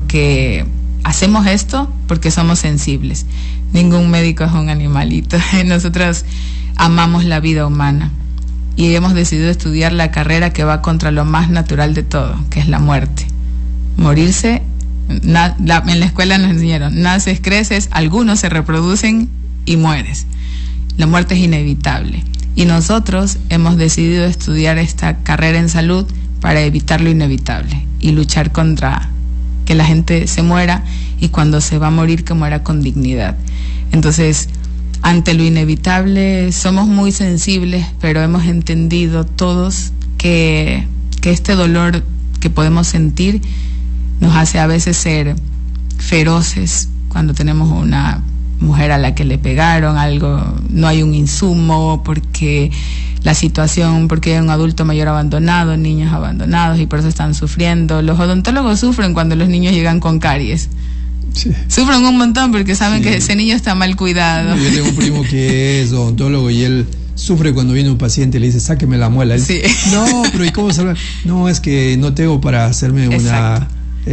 porque hacemos esto porque somos sensibles. Ningún médico es un animalito. Nosotros amamos la vida humana y hemos decidido estudiar la carrera que va contra lo más natural de todo, que es la muerte. Morirse, en la escuela nos enseñaron, naces, creces, algunos se reproducen y mueres. La muerte es inevitable. Y nosotros hemos decidido estudiar esta carrera en salud para evitar lo inevitable y luchar contra que la gente se muera, y cuando se va a morir, que muera con dignidad. Entonces, ante lo inevitable somos muy sensibles, pero hemos entendido todos que este dolor que podemos sentir nos hace a veces ser feroces cuando tenemos una mujer a la que le pegaron algo, no hay un insumo, porque la situación, porque hay un adulto mayor abandonado, niños abandonados, y por eso están sufriendo. Los odontólogos sufren cuando los niños llegan con caries. Sí. Sufren un montón porque saben que ese niño está mal cuidado. Yo tengo un primo que es odontólogo y él sufre cuando viene un paciente y le dice, sáqueme la muela. Él, sí. No, pero ¿y cómo salvar? No, es que no tengo para hacerme una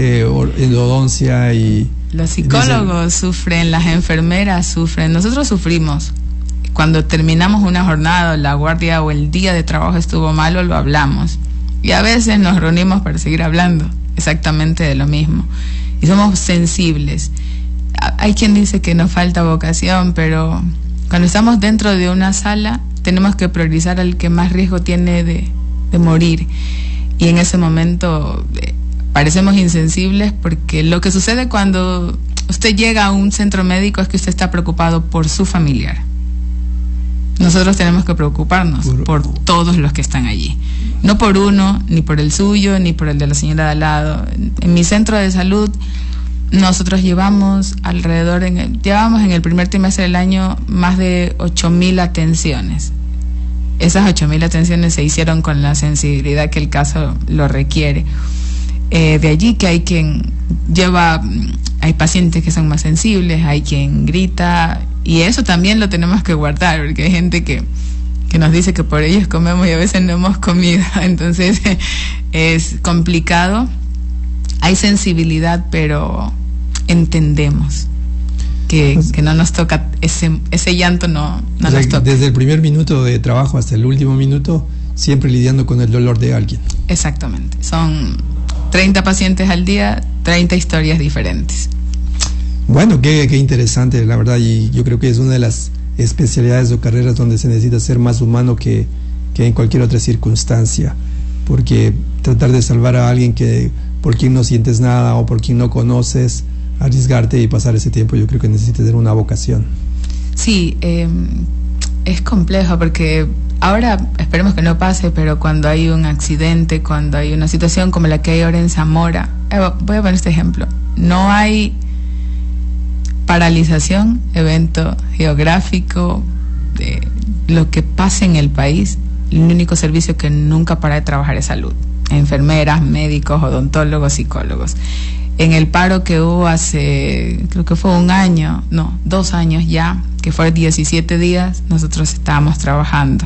endodoncia. Y los psicólogos sufren, las enfermeras sufren, nosotros sufrimos. Cuando terminamos una jornada, la guardia o el día de trabajo estuvo malo, lo hablamos. Y a veces nos reunimos para seguir hablando exactamente de lo mismo. Y somos sensibles. Hay quien dice que nos falta vocación, pero cuando estamos dentro de una sala tenemos que priorizar al que más riesgo tiene de morir. Y en ese momento parecemos insensibles, porque lo que sucede cuando usted llega a un centro médico es que usted está preocupado por su familiar. Nosotros tenemos que preocuparnos por todos los que están allí. No por uno, ni por el suyo, ni por el de la señora de al lado. En mi centro de salud, nosotros llevamos en el primer trimestre del año más de 8,000 atenciones. Esas 8,000 atenciones se hicieron con la sensibilidad que el caso lo requiere. De allí que hay quien hay pacientes que son más sensibles, hay quien grita, y eso también lo tenemos que guardar, porque hay gente que nos dice que por ellos comemos y a veces no hemos comido. Entonces es complicado. Hay sensibilidad, pero entendemos que no nos toca, ese llanto no nos toca. Desde el primer minuto de trabajo hasta el último minuto, siempre lidiando con el dolor de alguien. Exactamente. Son 30 pacientes al día, 30 historias diferentes. Bueno, qué interesante, la verdad, y yo creo que es una de las especialidades o carreras donde se necesita ser más humano que en cualquier otra circunstancia, porque tratar de salvar a alguien por quien no sientes nada o por quien no conoces, arriesgarte y pasar ese tiempo, yo creo que necesitas tener una vocación. Sí, es complejo, porque ahora esperemos que no pase, pero cuando hay un accidente, cuando hay una situación como la que hay ahora en Zamora, voy a poner este ejemplo, no hay paralización, evento geográfico, de lo que pase en el país, el único servicio que nunca para de trabajar es salud. Enfermeras, médicos, odontólogos, psicólogos. En el paro que hubo hace, creo que fue 2 años ya, que fue 17 días, nosotros estábamos trabajando.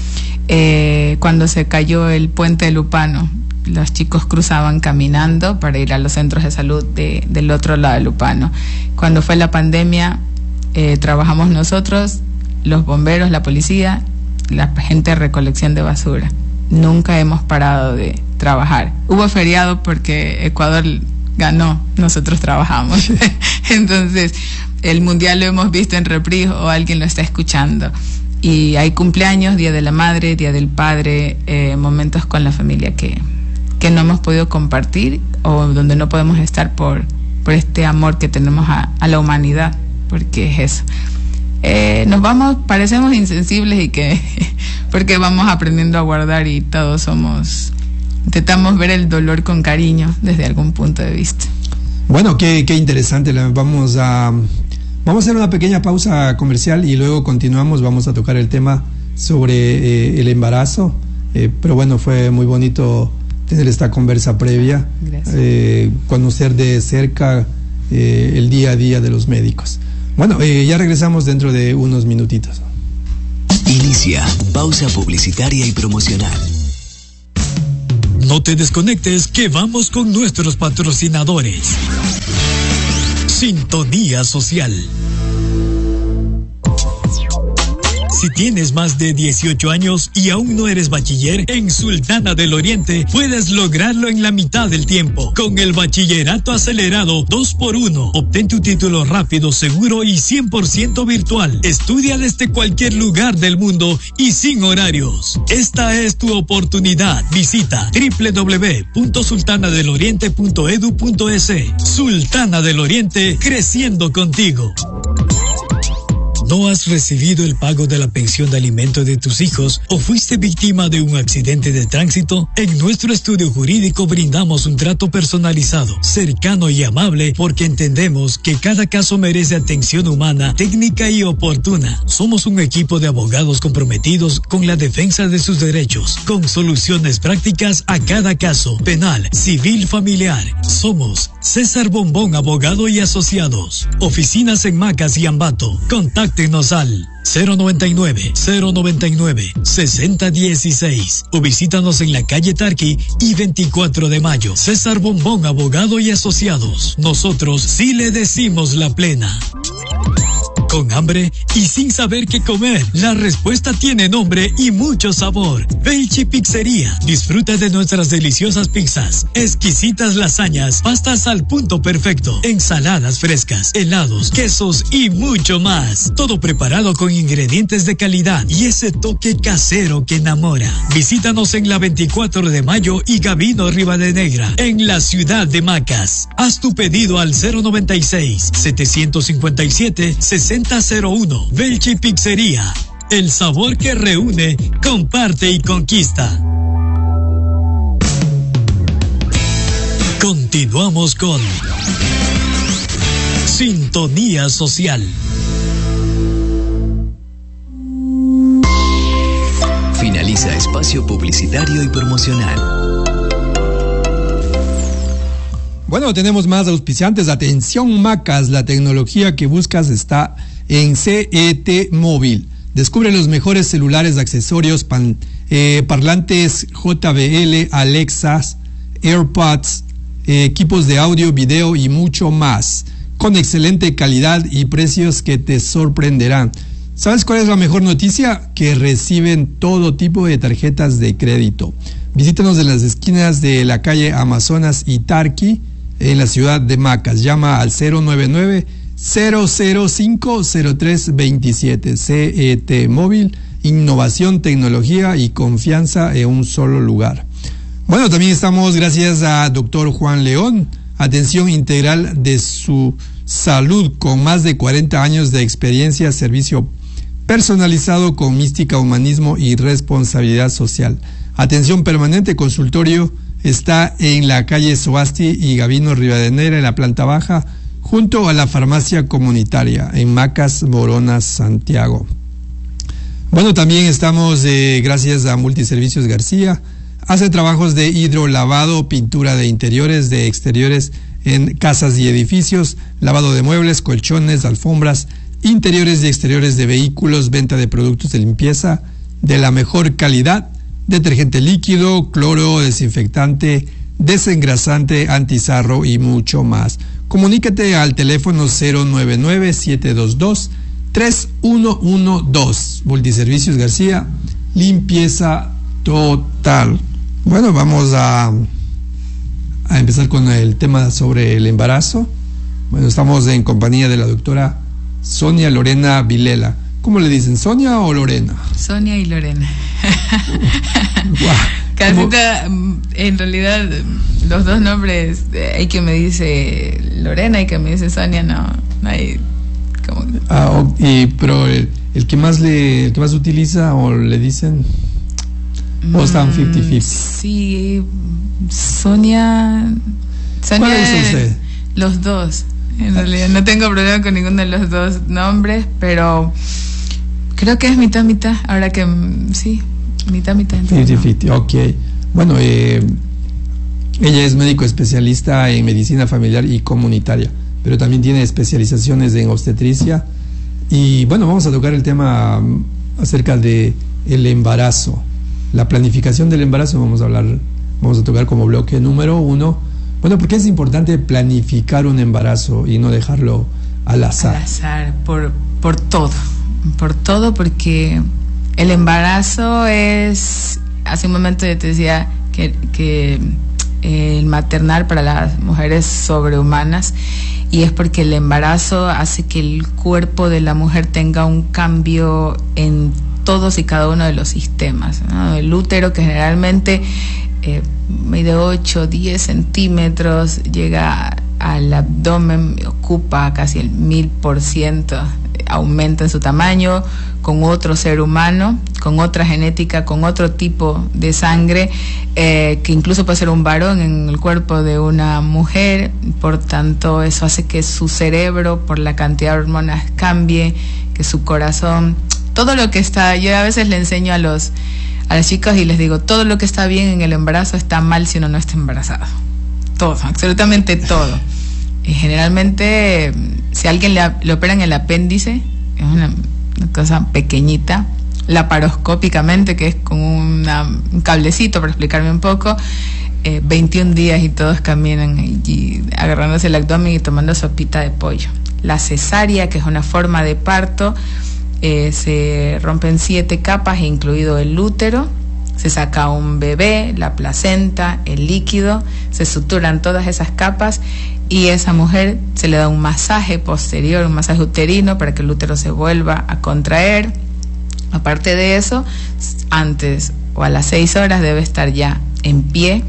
Cuando se cayó el puente de Lupano, los chicos cruzaban caminando para ir a los centros de salud del otro lado de Lupano. Cuando fue la pandemia, trabajamos nosotros, los bomberos, la policía, la gente de recolección de basura. Nunca hemos parado de trabajar. Hubo feriado porque Ecuador ganó, nosotros trabajamos. Sí. Entonces, el mundial lo hemos visto en reprise o alguien lo está escuchando. Y hay cumpleaños, Día de la Madre, Día del Padre, momentos con la familia que no hemos podido compartir, o donde no podemos estar por este amor que tenemos a la humanidad, porque es eso. Parecemos insensibles porque vamos aprendiendo a guardar, y todos intentamos ver el dolor con cariño desde algún punto de vista. Bueno, qué interesante. Vamos a hacer una pequeña pausa comercial y luego continuamos. Vamos a tocar el tema sobre el embarazo, pero bueno, fue muy bonito tener esta conversa previa, conocer de cerca el día a día de los médicos. Bueno, ya regresamos dentro de unos minutitos. Inicia pausa publicitaria y promocional. No te desconectes, que vamos con nuestros patrocinadores. Sintonía Social. Si tienes más de 18 años y aún no eres bachiller, en Sultana del Oriente puedes lograrlo en la mitad del tiempo. Con el bachillerato acelerado 2x1, obtén tu título rápido, seguro y 100% virtual. Estudia desde cualquier lugar del mundo y sin horarios. Esta es tu oportunidad. Visita www.sultanadeloriente.edu.es. Sultana del Oriente, creciendo contigo. ¿No has recibido el pago de la pensión de alimento de tus hijos o fuiste víctima de un accidente de tránsito? En nuestro estudio jurídico brindamos un trato personalizado, cercano y amable porque entendemos que cada caso merece atención humana, técnica y oportuna. Somos un equipo de abogados comprometidos con la defensa de sus derechos, con soluciones prácticas a cada caso, penal, civil, familiar. Somos César Bombón, abogado y asociados. Oficinas en Macas y Ambato. Contáctenos al 099-6016 o visítanos en la calle Tarqui y 24 de mayo. César Bombón, abogado y asociados. Nosotros sí le decimos la plena. ¿Con hambre y sin saber qué comer? La respuesta tiene nombre y mucho sabor. Velchi Pizzería. Disfruta de nuestras deliciosas pizzas, exquisitas lasañas, pastas al punto perfecto, ensaladas frescas, helados, quesos y mucho más. Todo preparado con ingredientes de calidad y ese toque casero que enamora. Visítanos en la 24 de mayo y Gabino Rivadenegra, en la ciudad de Macas. Haz tu pedido al 096-757-6001. Velchi Pizzería. El sabor que reúne, comparte y conquista. Continuamos con Sintonía Social. Finaliza espacio publicitario y promocional. Bueno, tenemos más auspiciantes. Atención Macas, la tecnología que buscas está en CET Móvil. Descubre los mejores celulares, accesorios, parlantes JBL, Alexas, AirPods, equipos de audio, video y mucho más, con excelente calidad y precios que te sorprenderán. ¿Sabes cuál es la mejor noticia? Que reciben todo tipo de tarjetas de crédito. Visítanos en las esquinas de la calle Amazonas y Tarqui, en la ciudad de Macas. Llama al 099-005-0327. CET Móvil, innovación, tecnología y confianza en un solo lugar. Bueno, también estamos gracias a Dr. Juan León, atención integral de su salud, con más de 40 años de experiencia, servicio personalizado con mística, humanismo y responsabilidad social. Atención permanente, consultorio está en la calle Soasti y Gabino Rivadeneira, en la planta baja, junto a la farmacia comunitaria, en Macas, Morona, Santiago. Bueno, también estamos gracias a Multiservicios García. Hace trabajos de hidrolavado, pintura de interiores, de exteriores en casas y edificios, lavado de muebles, colchones, alfombras, interiores y exteriores de vehículos, venta de productos de limpieza de la mejor calidad, detergente líquido, cloro, desinfectante, desengrasante, antizarro y mucho más. Comunícate al teléfono 099-722-3112. Multiservicios García, limpieza total. Bueno, vamos a empezar con el tema sobre el embarazo. Bueno, estamos en compañía de la doctora Sonia Lorena Vilela. ¿Cómo le dicen, Sonia o Lorena? Sonia y Lorena. Wow. Casita, en realidad, los dos nombres, hay que me dice Lorena y que me dice Sonia, no hay como... pero el que más utiliza o le dicen, o están 50-50. Sí, Sonia. ¿Cuál es usted? Los dos. En realidad no tengo problema con ninguno de los dos nombres, pero creo que es mitad-mitad. Ahora que sí, mitad-mitad. 50-50, ok. Bueno, ella es médico especialista en medicina familiar y comunitaria, pero también tiene especializaciones en obstetricia. Y bueno, vamos a tocar el tema acerca de el embarazo, la planificación del embarazo. Vamos a hablar vamos a tocar como bloque número 1. Bueno, porque es importante planificar un embarazo y no dejarlo al azar. Al azar, por todo, porque el embarazo es, hace un momento yo te decía que el maternal para las mujeres sobrehumanas, y es porque el embarazo hace que el cuerpo de la mujer tenga un cambio en todos y cada uno de los sistemas, ¿no? El útero, que generalmente mide 8, 10 centímetros, llega al abdomen, ocupa casi el 1000%, aumenta en su tamaño, con otro ser humano, con otra genética, con otro tipo de sangre, que incluso puede ser un varón en el cuerpo de una mujer. Por tanto, eso hace que su cerebro, por la cantidad de hormonas, cambie, que su corazón, todo lo que está. Yo a veces le enseño a los chicos y les digo, todo lo que está bien en el embarazo está mal si uno no está embarazado. Todo, absolutamente todo. Y generalmente, si a alguien le operan el apéndice, es una cosa pequeñita, laparoscópicamente, que es con un cablecito, para explicarme un poco, 21 días y todos caminan y agarrándose el abdomen y tomando sopita de pollo. La cesárea, que es una forma de parto, se rompen 7 capas, incluido el útero, se saca un bebé, la placenta, el líquido, se suturan todas esas capas y a esa mujer se le da un masaje posterior, un masaje uterino para que el útero se vuelva a contraer. Aparte de eso, antes o a las 6 horas debe estar ya en pie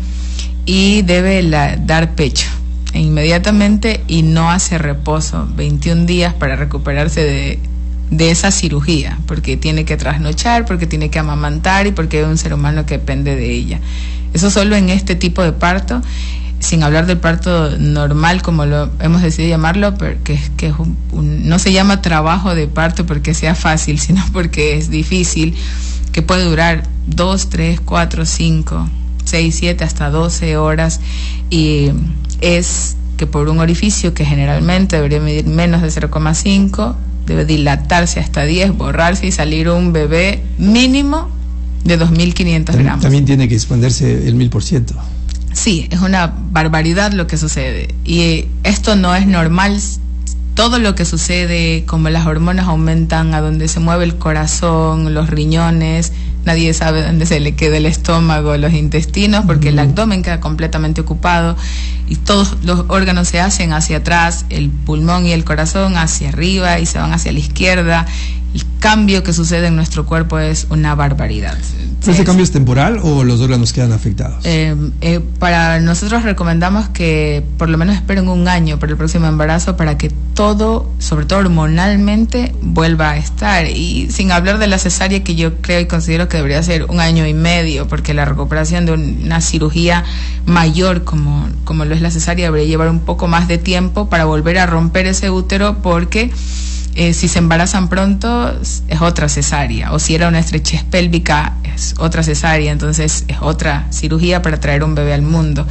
y debe dar pecho inmediatamente y no hace reposo 21 días para recuperarse de esa cirugía, porque tiene que trasnochar, porque tiene que amamantar y porque es un ser humano que depende de ella. Eso solo en este tipo de parto, sin hablar del parto normal, como lo hemos decidido llamarlo, porque es no se llama trabajo de parto porque sea fácil, sino porque es difícil, que puede durar 2, 3, 4, 5, 6, 7, hasta 12 horas, y es que por un orificio que generalmente debería medir menos de 0,5, debe dilatarse hasta 10, borrarse y salir un bebé mínimo de 2.500 gramos. También tiene que expandirse el 1000%. Sí, es una barbaridad lo que sucede. Y esto no es normal. Todo lo que sucede, como las hormonas aumentan a donde se mueve el corazón, los riñones, nadie sabe dónde se le queda el estómago, los intestinos, porque el abdomen queda completamente ocupado y todos los órganos se hacen hacia atrás, el pulmón y el corazón hacia arriba y se van hacia la izquierda. El cambio que sucede en nuestro cuerpo es una barbaridad. ¿Ese cambio es temporal o los órganos quedan afectados? Para nosotros recomendamos que por lo menos esperen un año para el próximo embarazo para que todo, sobre todo hormonalmente, vuelva a estar. Y sin hablar de la cesárea, que yo creo y considero que debería ser 1 año y medio, porque la recuperación de una cirugía mayor como lo es la cesárea debería llevar un poco más de tiempo para volver a romper ese útero, porque si se embarazan pronto es otra cesárea, o si era una estrechez pélvica es otra cesárea, entonces es otra cirugía para traer un bebé al mundo.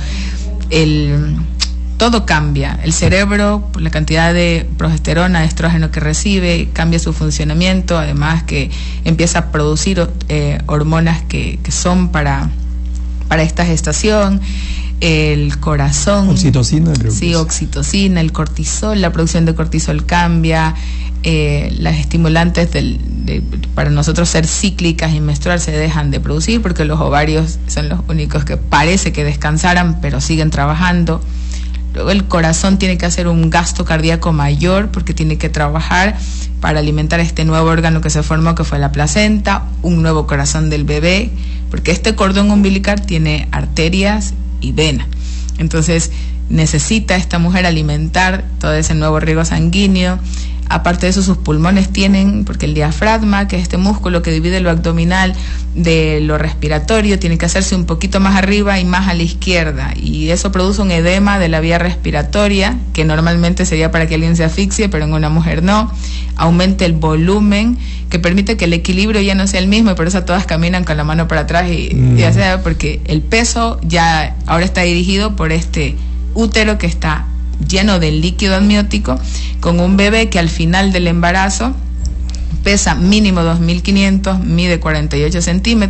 Todo cambia, el cerebro, por la cantidad de progesterona, de estrógeno que recibe, cambia su funcionamiento, además que empieza a producir hormonas que son para esta gestación. El corazón, oxitocina, creo. Sí, oxitocina, el cortisol, la producción de cortisol cambia, las estimulantes para nosotros ser cíclicas y menstrual se dejan de producir porque los ovarios son los únicos que parece que descansaran pero siguen trabajando. Luego el corazón tiene que hacer un gasto cardíaco mayor porque tiene que trabajar para alimentar este nuevo órgano que se formó, que fue la placenta, un nuevo corazón del bebé, porque este cordón umbilical tiene arterias y vena. Entonces necesita esta mujer alimentar todo ese nuevo riego sanguíneo. Aparte de eso, sus pulmones tienen, porque el diafragma, que es este músculo que divide lo abdominal de lo respiratorio, tiene que hacerse un poquito más arriba y más a la izquierda, y eso produce un edema de la vía respiratoria, que normalmente sería para que alguien se asfixie, pero en una mujer no. Aumenta el volumen, que permite que el equilibrio ya no sea el mismo, y por eso todas caminan con la mano para atrás, y ya sea porque el peso ya ahora está dirigido por este útero que está lleno de líquido amniótico, con un bebé que al final del embarazo pesa mínimo 2.500, mide 48 centímetros,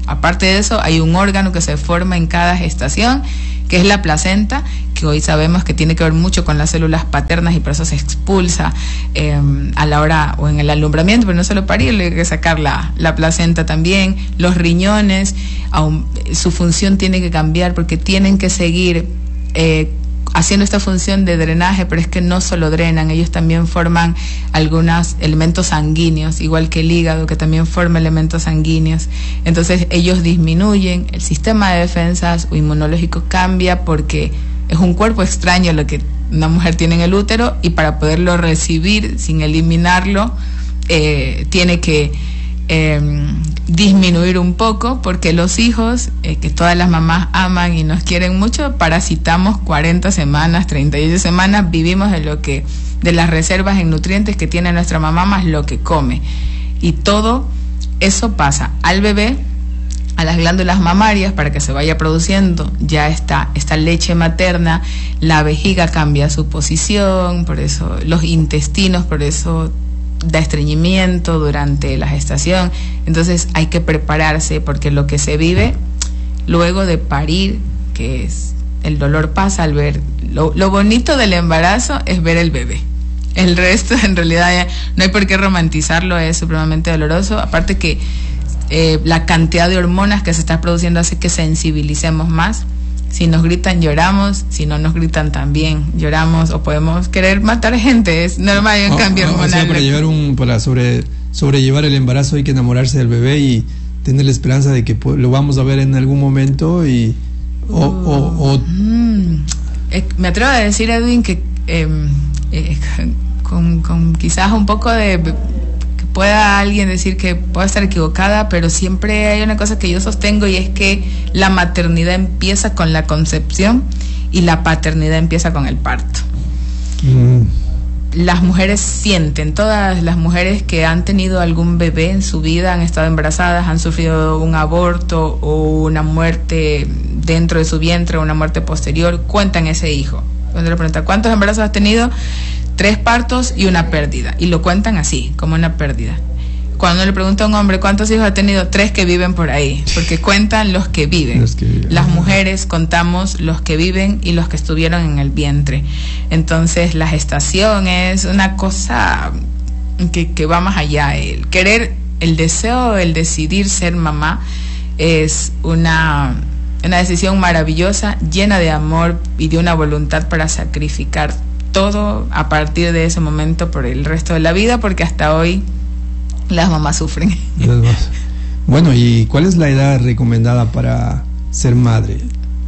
Aparte de eso, hay un órgano que se forma en cada gestación, que es la placenta, que hoy sabemos que tiene que ver mucho con las células paternas y por eso se expulsa a la hora o en el alumbramiento, pero no solo parir, hay que sacar la placenta también. Los riñones, su función tiene que cambiar porque tienen que seguir haciendo esta función de drenaje, pero es que no solo drenan, ellos también forman algunos elementos sanguíneos, igual que el hígado, que también forma elementos sanguíneos. Entonces ellos disminuyen, el sistema de defensas o inmunológico cambia porque es un cuerpo extraño lo que una mujer tiene en el útero, y para poderlo recibir sin eliminarlo tiene que disminuir un poco, porque los hijos, que todas las mamás aman y nos quieren mucho, parasitamos 40 semanas, 38 semanas, vivimos de las reservas en nutrientes que tiene nuestra mamá más lo que come, y todo eso pasa al bebé, a las glándulas mamarias, para que se vaya produciendo ya esta leche materna. La vejiga cambia su posición, por eso los intestinos, por eso da estreñimiento durante la gestación. Entonces hay que prepararse, porque lo que se vive luego de parir, que es el dolor, pasa al ver. Lo bonito del embarazo es ver el bebé. El resto en realidad no hay por qué romantizarlo, es supremamente doloroso. Aparte que la cantidad de hormonas que se está produciendo hace que sensibilicemos más. Si nos gritan, lloramos. Si no nos gritan, también lloramos, o podemos querer matar gente. Es normal, hay un cambio hormonal. Para sobrellevar el embarazo hay que enamorarse del bebé y tener la esperanza de que lo vamos a ver en algún momento. Me atrevo a decir, Edwin, que con quizás un poco de... pueda alguien decir que pueda estar equivocada, pero siempre hay una cosa que yo sostengo, y es que la maternidad empieza con la concepción y la paternidad empieza con el parto. Las mujeres sienten, todas las mujeres que han tenido algún bebé en su vida, han estado embarazadas, han sufrido un aborto o una muerte dentro de su vientre o una muerte posterior, cuentan ese hijo. Cuando le preguntan ¿cuántos embarazos has tenido? 3 partos y una pérdida, y lo cuentan así, como una pérdida. Cuando le pregunta a un hombre ¿cuántos hijos ha tenido? 3 que viven por ahí, porque cuentan los que viven. Las mujeres contamos los que viven y los que estuvieron en el vientre. Entonces la gestación es una cosa que va más allá. El querer, el deseo, el decidir ser mamá es una decisión maravillosa, llena de amor y de una voluntad para sacrificar todo a partir de ese momento por el resto de la vida, porque hasta hoy las mamás sufren. Bueno, ¿y cuál es la edad recomendada para ser madre?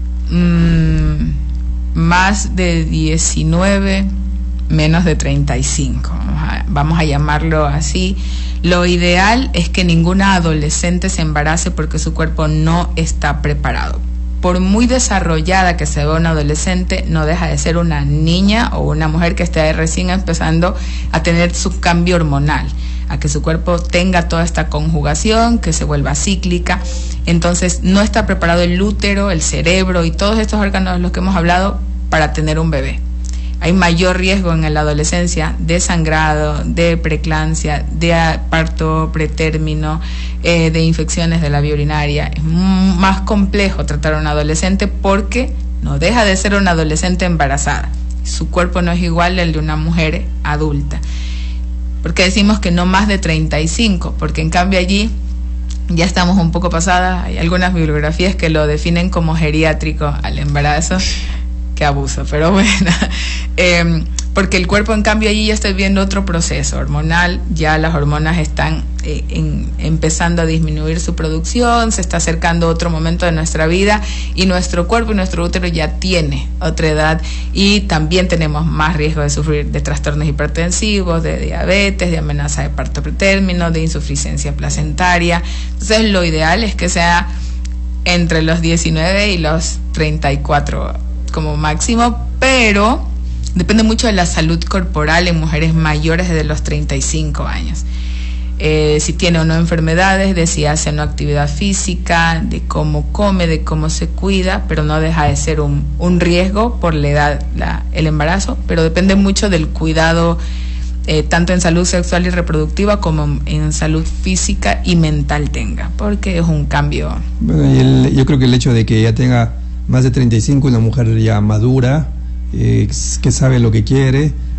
Más de 19, menos de 35, vamos a llamarlo así. Lo ideal es que ninguna adolescente se embarace porque su cuerpo no está preparado. Por muy desarrollada que se vea una adolescente, no deja de ser una niña o una mujer que esté recién empezando a tener su cambio hormonal, a que su cuerpo tenga toda esta conjugación, que se vuelva cíclica. Entonces no está preparado el útero, el cerebro y todos estos órganos de los que hemos hablado para tener un bebé. Hay mayor riesgo en la adolescencia de sangrado, de preeclampsia, de parto pretérmino, de infecciones de la vía urinaria. Es más complejo tratar a un adolescente porque no deja de ser una adolescente embarazada. Su cuerpo no es igual al de una mujer adulta. Porque decimos que no más de 35, porque en cambio allí ya estamos un poco pasadas. Hay algunas bibliografías que lo definen como geriátrico al embarazo. Qué abuso, pero bueno, porque el cuerpo en cambio allí ya está viendo otro proceso hormonal, ya las hormonas están empezando a disminuir su producción, se está acercando otro momento de nuestra vida y nuestro cuerpo y nuestro útero ya tiene otra edad, y también tenemos más riesgo de sufrir de trastornos hipertensivos, de diabetes, de amenaza de parto pretérmino, de insuficiencia placentaria. Entonces lo ideal es que sea entre los 19 y los 34 como máximo, pero depende mucho de la salud corporal en mujeres mayores de los 35 años. Si tiene o no enfermedades, de si hace o no actividad física, de cómo come, de cómo se cuida, pero no deja de ser un riesgo por la edad, el embarazo, pero depende mucho del cuidado tanto en salud sexual y reproductiva como en salud física y mental tenga, porque es un cambio. Bueno, yo creo que el hecho de que ya tenga más de 35, una mujer ya madura, que sabe lo que quiere,